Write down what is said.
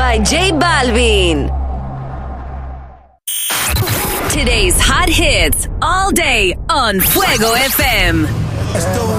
by J Balvin. Today's hot hits all day on Fuego FM.